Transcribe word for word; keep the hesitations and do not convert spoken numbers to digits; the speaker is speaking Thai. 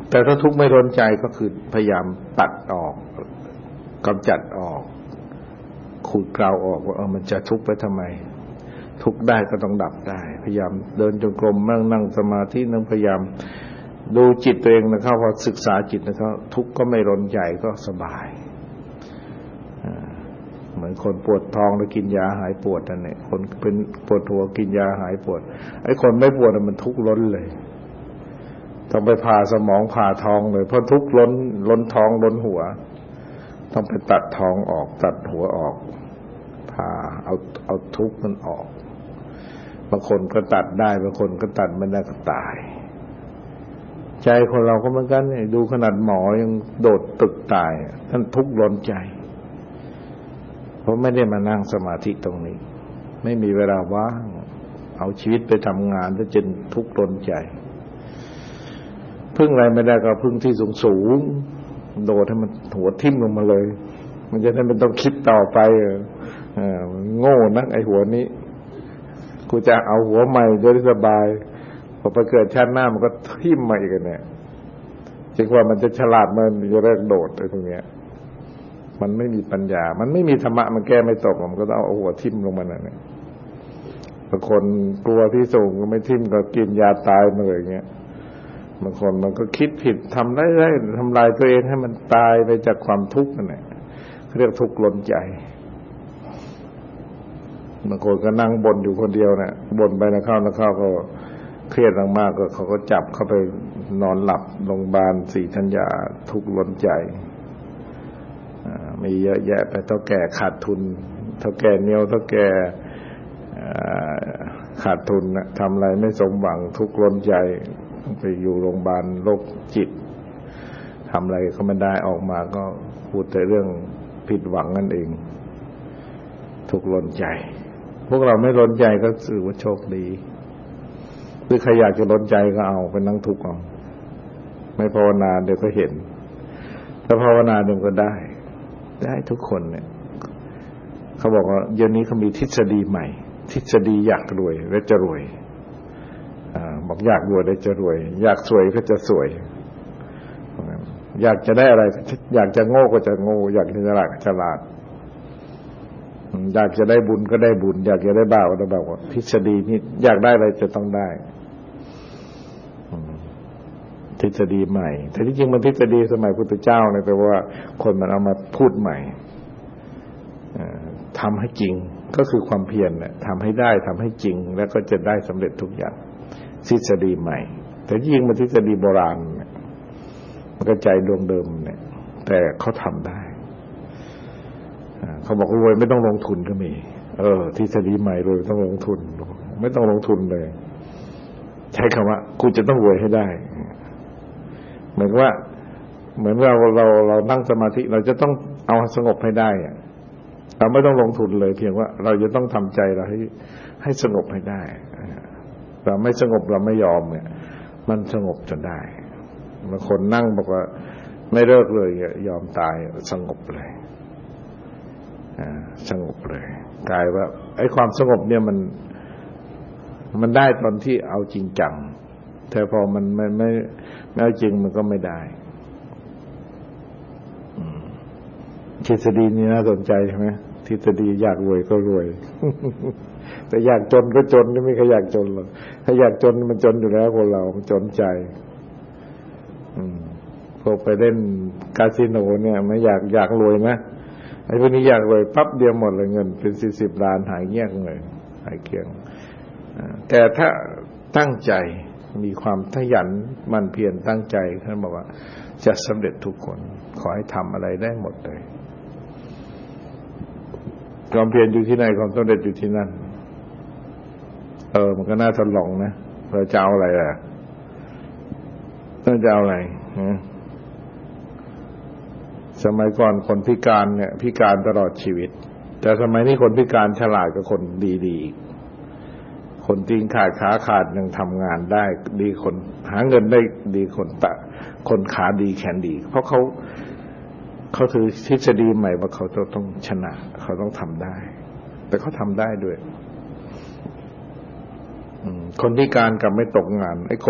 แต่ถ้าทุกข์ไม่ร้อนใจก็คือพยายามตัดออกกำจัดออกขูดเกลาออกว่าเออมันจะทุกข์ไปทำไมทุกข์ได้ก็ต้องดับได้พยายามเดินจงกรมนั่งนั่งสมาธินั่งพยายามดูจิตตัวเองนะครับพอศึกษาจิตนะครับทุกข์ก็ไม่ร้อนใจก็สบายเหมือนคนปวดท้องแล้วกินยาหายปวดนั่นแหละคนเป็นปวดหัวกินยาหายปวดไอ้คนไม่ปวดมันทุกข์ล้นเลยต้องไปผ่าสมองผ่าท้องเลยเพราะทุกข์ล้นล้นท้องล้นหัวต้องไปตัดท้องออกตัดหัวออกผ่าเอาเอาทุกข์มันออกบางคนก็ตัดได้บางคนก็ตัดไม่ได้ก็ตายใจคนเราก็เหมือนกันเนี่ยดูขนาดหมอยังโดดตึกตายท่านทุกข์ล้นใจเพราะไม่ได้มานั่งสมาธิตรงนี้ไม่มีเวลาว่างเอาชีวิตไปทำงานแล้วจนทุกข์ล้นใจพึ่งอะไรไม่ได้ก็พึ่งที่สูงสูงโดดให้มันหัวทิ่มลงมาเลยมันจะได้ไม่ต้องคิดต่อไปเออโง่นักไอ้หัวนี้กูจะเอาหัวใหม่จะได้สบายพอไปเกิดชาติหน้ามันก็ทิ่มมาอีกเนี่ยจึงว่ามันจะฉลาดมันจะเลิกโดดไอ้ตรงเนี้ยมันไม่มีปัญญามันไม่มีธรรมะมันแก้ไม่ตกมันก็ต้องเอาหัวทิ่มลงมานั่นแหละบางคนกลัวที่สูงก็ไม่ทิ่มก็กินยาตายมาเลยอย่างเงี้ยบางคนมันก็คิดผิดทำได้ได้ทำลายตัวเองให้มันตายไปจากความทุกข์นั่นแหละเรียกทุกข์ล้นใจบางคนก็นั่งบ่นอยู่คนเดียวเนี่ยบ่นไปนะเข้านะเข้าก็เครียดมากๆก็เขาก็จับเข้าไปนอนหลับโรงพยาบาลศรีธัญญาทุกข์ล้นใจมีเยอะแยะไปเท่าแก่ขาดทุนเท่าแก่เนียวเท่าแก่ขาดทุนนะทำอะไรไม่สมหวังทุกข์ล้นใจไปอยู่โรงพยาบาลโรคจิตทำอะไรก็ไม่ได้ออกมาก็พูดแต่เรื่องผิดหวังนั่นเองทุกข์ล้นใจพวกเราไม่ล้นใจก็ถือว่าโชคดีหรือใครอยากจะล้นใจก็เอาไปนั่งทุกข์เอาไม่ภาวนาเดี๋ยวก็เห็นถ้าภาวนาเดี๋ยวก็ได้ได้ทุกคนเนี่ยเขาบอกว่าเดี๋ยวนี้เขามีทฤษฎีใหม่ทฤษฎีอยากรวยแล้วจะรวยอ่าบอกอยากรวยแล้วจะรวยอยากสวยก็จะสวยอยากจะได้อะไรอยากจะโง่ก็จะโง่อยากจะฉลาดก็ฉลาดอยากจะได้บุญก็ได้บุญอยากจะได้บาปก็ได้บาปทฤษฎีนี้อยากได้อะไรจะต้องได้ทฤษฎีใหม่แต่ที่จริงมันทฤษฎีสมัยพุทธเจ้าเนี่ยแต่ว่าคนมันเอามาพูดใหม่ทำให้จริงก็คือความเพียรเนี่ยทำให้ได้ทำให้จริงแล้วก็จะได้สำเร็จทุกอย่างทฤษฎีใหม่แต่จริงมันทฤษฎีโบราณเนี่ยมันก็ใจดวงเดิมเนี่ยแต่เขาทำได้เขาบอกรวยไม่ต้องลงทุนก็มีเออทฤษฎีใหม่รวยไม่ต้องลงทุนไม่ต้องลงทุนเลยใช้คำว่ากูจะต้องรวยให้ได้เหมือนว่าเหมือนเราเราเรานั่งสมาธิเราจะต้องเอาสงบให้ได้เราไม่ต้องลงทุนเลยเพียงว่าเราจะต้องทำใจเราให้ให้สงบให้ได้เราไม่สงบเราไม่ยอมเนี่ยมันสงบจนได้บางคนนั่งบอกว่าไม่เลิกเลยยอมตายสงบเลยสงบเลยกลายว่าไอ้ความสงบเนี่ยมันมันได้ตอนที่เอาจริงจังแต่พอมันไม่ไม่ไม่เอาจริงมันก็ไม่ได้ทฤษฎีนี้น่าสนใจใช่ไหมทฤษฎีอยากรวยก็รวยแต่อยากจนก็จนไม่มีใครอยากจนหรอกถ้าอยากจนมันจนอยู่แล้วคนเรามันจนใจพวกไปเล่นคาสิโนเนี่ยไม่อยากอยากรวยนะไอ้พวกนี้อยากรวยปั๊บเดียวหมดเลยเงินเป็นสี่สิบล้านหายเงี้ยเลยหายเกลี้ยงแต่ถ้าตั้งใจมีความขยันหมั่นเพียรตั้งใจท่านบอกว่าจะสำเร็จทุกคนขอให้ทำอะไรได้หมดเลยความเพียรอยู่ที่ไหนความสำเร็จอยู่ที่นั่นเออมันก็น่าทดลองนะเราจะเอาอะไรล่ะเราจะเอาอะไรสมัยก่อนคนพิการเนี่ยพิการตลอดชีวิตแต่สมัยนี้คนพิการฉลาดกว่าคนดีๆอีกคนตีนขาดขาขาดยังทำงานได้ดีคนหาเงินได้ดีคนตะคนขาดีแขนดีเพราะเขาเขาถือทฤษฎีใหม่ว่าเขาต้องชนะเขาต้องทำได้แต่เขาทำได้ด้วยคนพิการกับไม่ตกงานไอ้